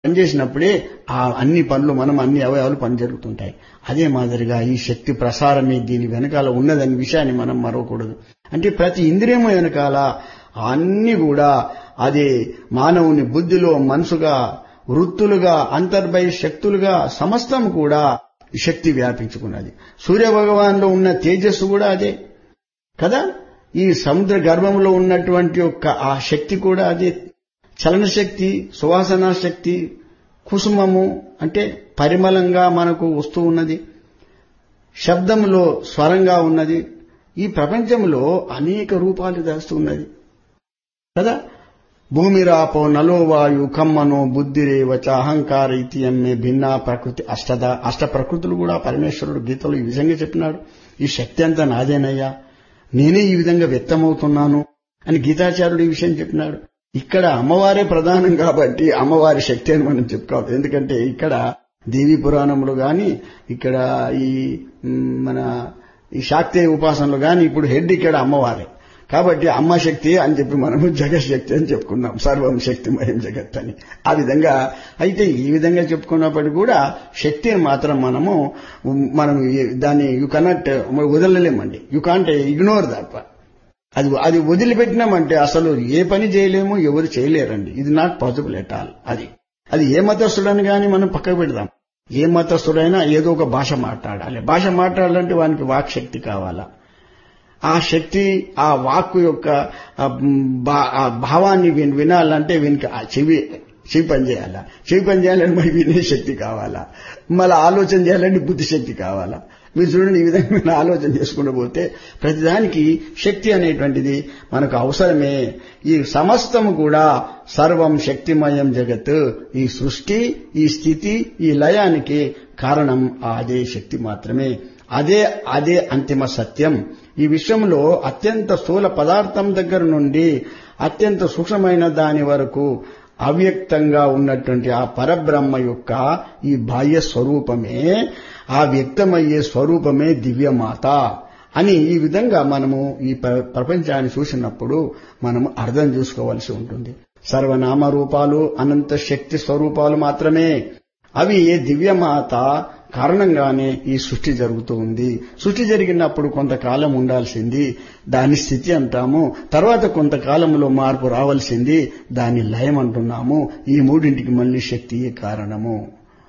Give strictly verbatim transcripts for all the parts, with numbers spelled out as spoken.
పనిచేసినప్పుడే ఆ అన్ని పనులు మనం అన్ని అవయవాలు పని జరుగుతుంటాయి. అదే మాదిరిగా ఈ శక్తి ప్రసారమే దీని వెనకాల ఉన్నదనే విషయాన్ని మనం మరవకూడదు. అంటే ప్రతి ఇంద్రియము వెనకాల అన్ని కూడా అదే మానవుని బుద్ధిలో మనసుగా వృత్తులుగా అంతర్బహి శక్తులుగా సమస్తం కూడా శక్తి వ్యాపించుకున్నది. సూర్య భగవాన్లో ఉన్న తేజస్సు కూడా అదే కదా. ఈ సముద్ర గర్భంలో ఉన్నటువంటి యొక్క ఆ శక్తి కూడా అదే. చలన శక్తి, సువాసనా శక్తి, కుసుమము అంటే పరిమళంగా మనకు వస్తూ ఉన్నది, శబ్దంలో స్వరంగా ఉన్నది. ఈ ప్రపంచంలో అనేక రూపాలు దాస్తూ ఉన్నది కదా. భూమిరాపో నలో వాయు కమ్మనో బుద్ధిరేవచ అహంకార ఇతియమ్మే భిన్నా ప్రకృతి అష్టద అష్ట ప్రకృతులు కూడా పరమేశ్వరుడు గీతలో ఈ విధంగా చెప్పినాడు. ఈ శక్తి అంతా నాదేనయ్యా, నేనే ఈ విధంగా వ్యక్తమవుతున్నాను అని గీతాచార్యుడు ఈ విషయం చెప్పినాడు. ఇక్కడ అమ్మవారే ప్రధానం కాబట్టి అమ్మవారి శక్తి అని మనం చెప్పుకోవాలి. ఎందుకంటే ఇక్కడ దేవీ పురాణంలో గాని, ఇక్కడ ఈ మన ఈ శాక్తేయ ఉపాసనలో గాని ఇప్పుడు హెడ్ ఇక్కడ అమ్మవారే కాబట్టి అమ్మ శక్తి అని చెప్పి మనము జగశక్తి అని చెప్పుకున్నాం, సర్వం శక్తిమయం జగత్ అని. ఆ విధంగా అయితే ఈ విధంగా చెప్పుకున్నప్పటికీ కూడా శక్తిని మాత్రం మనము మనం దాన్ని you cannot వదలలేమండి. You can't ignore that. అది అది వదిలిపెట్టినామంటే అసలు ఏ పని చేయలేము, ఎవరు చేయలేరండి. ఇది నాట్ పాసిబుల్ ఎట్ ఆల్. అది అది ఏ మతస్థుడని గాని మనం పక్కకు పెడదాం. ఏ మతస్థుడైనా ఏదో ఒక భాష మాట్లాడాలి. భాష మాట్లాడాలంటే వానికి వాక్ శక్తి కావాలా. ఆ శక్తి ఆ వాక్కు యొక్క భావాన్ని వినాలంటే వీనికి చెవి చెవి పని చేయాలా. చెవి పని చేయాలంటే మరి వినే శక్తి కావాలా. మళ్ళీ ఆలోచన చేయాలంటే బుద్ధి శక్తి కావాలా. మీరు చూడండి, ఈ విధంగా ఆలోచన చేసుకుంటూ పోతే ప్రతిదానికి శక్తి అనేటువంటిది మనకు అవసరమే. ఈ సమస్తము కూడా సర్వం శక్తిమయం జగత్. ఈ సృష్టి, ఈ స్థితి, ఈ లయానికి కారణం అదే శక్తి మాత్రమే. అదే అదే అంతిమ సత్యం. ఈ విశ్వంలో అత్యంత స్థూల పదార్థం దగ్గర నుండి అత్యంత సూక్ష్మమైన దాని వరకు అవ్యక్తంగా ఉన్నటువంటి ఆ పరబ్రహ్మ యొక్క ఈ బాహ్య స్వరూపమే, ఆ వ్యక్తమయ్యే స్వరూపమే దివ్యమాత అని ఈ విధంగా మనము ఈ ప్రపంచాన్ని చూసినప్పుడు మనము అర్థం చేసుకోవాల్సి ఉంటుంది. సర్వనామ రూపాలు అనంత శక్తి స్వరూపాలు మాత్రమే. అవి దివ్యమాత కారణంగానే ఈ సృష్టి జరుగుతూ ఉంది. సృష్టి జరిగినప్పుడు కొంతకాలం ఉండాల్సింది, దాని స్థితి అంటాము. తర్వాత కొంతకాలంలో మార్పు రావాల్సింది, దాన్ని లయం అంటున్నాము. ఈ మూడింటికి మళ్లీ శక్తియే కారణము.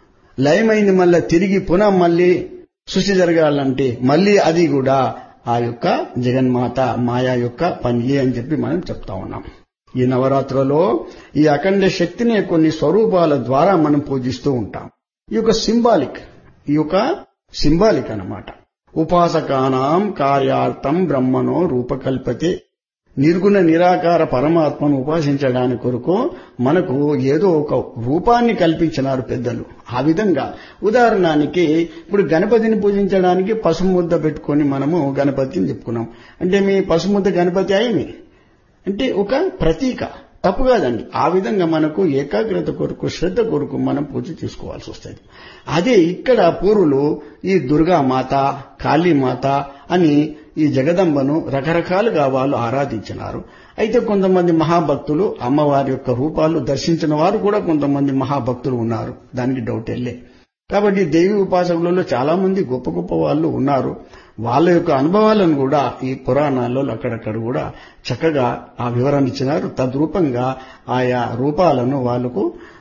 లయమైంది మళ్ళీ తిరిగి పునః మళ్లీ సృష్టి జరగాలంటే మళ్లీ అది కూడా ఆ యొక్క జగన్మాత మాయా యొక్క పనియే అని చెప్పి మనం చెప్తా ఉన్నాం. ఈ నవరాత్రులలో ఈ అఖండ శక్తిని కొన్ని స్వరూపాల ద్వారా మనం పూజిస్తూ ఉంటాం. ఈ యొక్క సింబాలిక్ ఈ యొక్క సింబాలిక్ అన్నమాట. ఉపాసకానాం కార్యార్థం బ్రహ్మణో రూపకల్పతే. నిర్గుణ నిరాకార పరమాత్మను ఉపాసించడానికి కొరకు మనకు ఏదో ఒక రూపాన్ని కల్పించినారు పెద్దలు. ఆ విధంగా ఉదాహరణకి ఇప్పుడు గణపతిని పూజించడానికి పసుముద్ద పెట్టుకొని మనము గణపతిని చెప్పుకున్నాం. అంటే మీ పసుముద్ద గణపతి అయింది అంటే ఒక ప్రతీక, తప్పు కాదండి. ఆ విధంగా మనకు ఏకాగ్రత కొరకు శ్రద్ధ కొరకు మనం పూజ చేసుకోవాల్సి వస్తుంది. అదే ఇక్కడ పూర్వులు ఈ దుర్గామాత, కాళీమాత అని ఈ జగదంబను రకరకాలుగా వాళ్ళు ఆరాధించినారు. అయితే కొంతమంది మహాభక్తులు అమ్మవారి యొక్క రూపాలు దర్శించిన వారు కూడా కొంతమంది మహాభక్తులు ఉన్నారు, దానికి డౌట్ వెళ్ళే. కాబట్టి దేవి ఉపాసకులలో చాలా మంది గొప్ప గొప్ప వాళ్ళు ఉన్నారు. వాళ్ళ యొక్క అనుభవాలను కూడా ఈ పురాణాల్లో అక్కడక్కడ కూడా చక్కగా ఆ వివరణ ఇచ్చినారు. తద్రూపంగా ఆయా రూపాలను వాళ్ళకు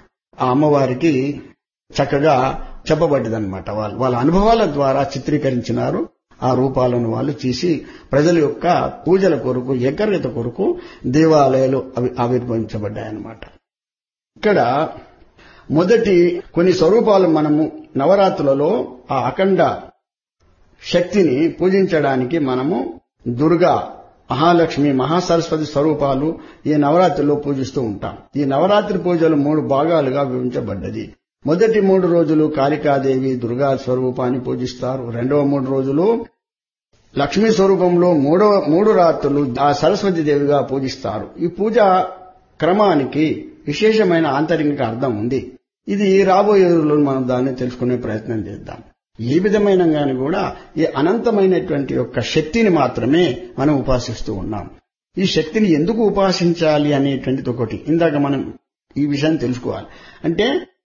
ఆ అమ్మవారికి చక్కగా చెప్పబడ్డదన్నమాట. వాళ్ళు వాళ్ళ అనుభవాల ద్వారా చిత్రీకరించినారు. ఆ రూపాలను వాళ్ళు చేసి ప్రజల యొక్క పూజల కొరకు ఏకాగ్రత కొరకు దేవాలయాలు అవి ఆవిర్భవించబడ్డాయన్నమాట. ఇక్కడ మొదటి కొన్ని స్వరూపాలు మనము నవరాత్రులలో ఆ అఖండ శక్తిని పూజించడానికి మనము దుర్గా, మహాలక్ష్మి, మహాసరస్వతి స్వరూపాలు ఈ నవరాత్రిలో పూజిస్తూ ఉంటాం. ఈ నవరాత్రి పూజలు మూడు భాగాలుగా విభజించబడ్డది. మొదటి మూడు రోజులు కాళికాదేవి దుర్గా స్వరూపాన్ని పూజిస్తారు. రెండవ మూడు రోజులు లక్ష్మీ స్వరూపంలో మూడవ మూడు రాత్రులు ఆ సరస్వతి దేవిగా పూజిస్తారు. ఈ పూజ క్రమానికి విశేషమైన ఆంతరిక అర్థం ఉంది. ఇది రాబోయే రోజుల్లో మనం దాన్ని తెలుసుకునే ప్రయత్నం చేద్దాం. ఏ విధమైన గాని కూడా ఈ అనంతమైనటువంటి యొక్క శక్తిని మాత్రమే మనం ఉపాసిస్తూ ఉన్నాం. ఈ శక్తిని ఎందుకు ఉపాసించాలి అనేటువంటిది ఒకటి ఇందాక మనం ఈ విషయాన్ని తెలుసుకోవాలి. అంటే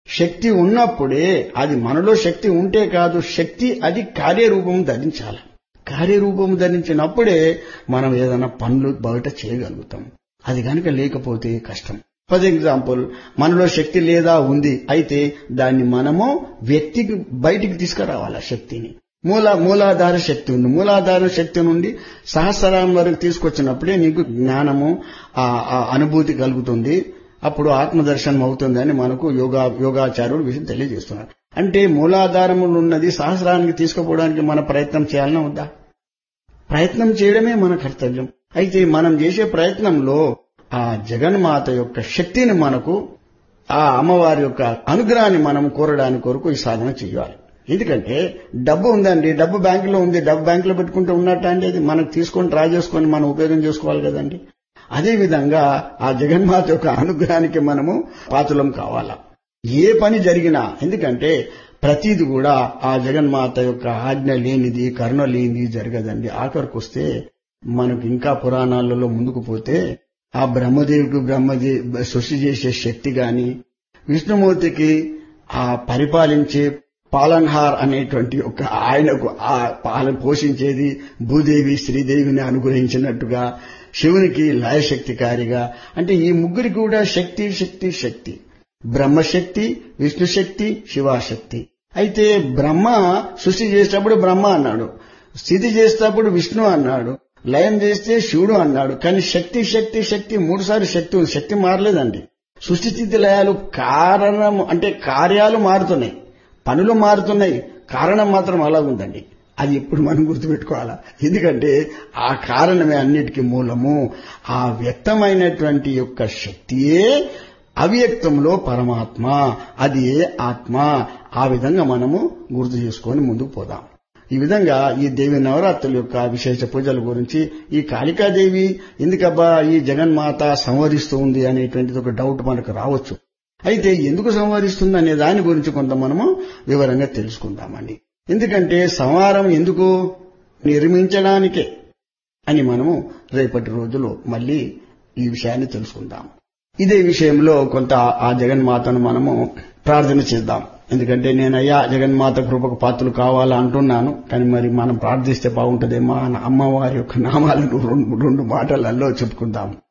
శక్తి ఉన్నప్పుడే, అది మనలో శక్తి ఉంటే కాదు, శక్తి అది కార్యరూపం ధరించాలి. కార్యరూపం ధరించినప్పుడే మనం ఏదైనా పనులు బయట చేయగలుగుతాం. అది కనుక లేకపోతే కష్టం. ఫర్ ఎగ్జాంపుల్, మనలో శక్తి లేదా ఉంది, అయితే దాన్ని మనము వ్యక్తికి బయటికి తీసుకురావాలి. శక్తిని మూల మూలాధార శక్తి ఉంది. మూలాధార శక్తి నుండి సహస్రారం వరకు తీసుకొచ్చినప్పుడే నీకు జ్ఞానము, ఆ అనుభూతి కలుగుతుంది. అప్పుడు ఆత్మదర్శనం అవుతుందని మనకు యోగా యోగాచార్యులు విషయం తెలియజేస్తున్నారు. అంటే మూలాధారములు ఉన్నది సహస్రానికి తీసుకుపోవడానికి మన ప్రయత్నం చేయాలన్నా వద్దా? ప్రయత్నం చేయడమే మన కర్తవ్యం. అయితే మనం చేసే ప్రయత్నంలో ఆ జగన్మాత యొక్క శక్తిని మనకు, ఆ అమ్మవారి యొక్క అనుగ్రహాన్ని మనం కోరడానికి కొరకు ఈ సాధన చేయాలి. ఎందుకంటే డబ్బు ఉందండి, డబ్బు బ్యాంకులో ఉంది, డబ్బు బ్యాంకులో పెట్టుకుంటూ ఉన్నట్ట అండి, అది మనకు తీసుకొని డ్రా చేసుకొని మనం ఉపయోగం చేసుకోవాలి కదండి. అదేవిధంగా ఆ జగన్మాత యొక్క అనుగ్రహానికి మనము పాత్రలం కావాలా. ఏ పని జరిగినా, ఎందుకంటే ప్రతిది కూడా ఆ జగన్మాత యొక్క ఆజ్ఞ లేనిది, కరుణ లేనిది జరగదండి. ఆఖరికి వస్తే మనకు ఇంకా పురాణాలలో ముందుకు పోతే ఆ బ్రహ్మదేవుడికి బ్రహ్మదే సృష్టి చేసే శక్తి గాని, విష్ణుమూర్తికి ఆ పరిపాలించే పాలన్హార్ అనేటువంటి ఒక ఆయనకు ఆ పాలన పోషించేది భూదేవి శ్రీదేవిని అనుగ్రహించినట్టుగా, శివునికి లయశక్తికారిగా, అంటే ఈ ముగ్గురికి కూడా శక్తి శక్తి శక్తి, బ్రహ్మశక్తి, విష్ణుశక్తి, శివాశక్తి. అయితే బ్రహ్మ సృష్టి చేసేటప్పుడు బ్రహ్మ అన్నాడు, స్థితి చేసేటప్పుడు విష్ణు అన్నాడు, లయం చేస్తే శివుడు అన్నాడు. కానీ శక్తి శక్తి శక్తి మూడుసార్లు శక్తి ఉంది. శక్తి మారలేదండి. సృష్టి స్థితి లయాలు కారణం అంటే కార్యాలు మారుతున్నాయి, పనులు మారుతున్నాయి, కారణం మాత్రం అలా ఉందండి. అది ఎప్పుడు మనం గుర్తుపెట్టుకోవాలా. ఎందుకంటే ఆ కారణమే అన్నిటికీ మూలము. ఆ వ్యక్తమైనటువంటి యొక్క శక్తియే అవ్యక్తంలో పరమాత్మ, అది ఆత్మ. ఆ విధంగా మనము గుర్తు చేసుకొని ముందుకు పోదాం. ఈ విధంగా ఈ దేవి నవరాత్రుల యొక్క విశేష పూజల గురించి, ఈ కాళికాదేవి ఎందుకబ్బా ఈ జగన్మాత సంవరిస్తూ ఉంది అనేటువంటిది ఒక డౌట్ మనకు రావచ్చు. అయితే ఎందుకు సంవరిస్తుంది అనే దాని గురించి కొంత మనము వివరంగా తెలుసుకుందామండి. ఎందుకంటే సంహారం ఎందుకు, నిర్మించడానికే అని మనము రేపటి రోజులో మళ్ళీ ఈ విషయాన్ని తెలుసుకుందాం. ఇదే విషయంలో కొంత ఆ జగన్మాతను మనము ప్రార్థన చేద్దాం. ఎందుకంటే నేనయ్యా జగన్మాత కృపకు పాత్రలు కావాలా అంటున్నాను, కానీ మరి మనం ప్రార్థిస్తే బాగుంటుందేమో. అమ్మవారి యొక్క నామాలను రెండు రెండు మాటలలో చెప్పుకుందాం.